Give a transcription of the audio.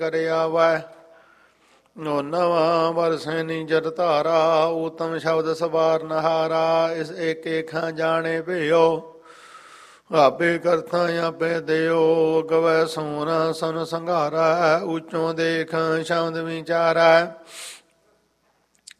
ਕਰ ਆਵੈ। ਨਵਾਂ ਵਰਸੈ ਨੀਜਰ ਧਾਰਾ, ਊਤਮ ਸ਼ਬਦ ਸਵਾਰ ਨਹਾਰਾ। ਇਸ ਏਕੇ ਖਾਂ ਜਾਣੇ ਭਿਓ, ਆਪੇ ਕਰਤਾ ਆਪੇ ਦਿਓ। ਗਵੈ ਸੋਨਾ ਸਨ ਸੰਘਾਰਾ, ਉੱਚੋਂ ਦੇਖ ਸ਼ਬਦ ਵਿਚਾਰੈ।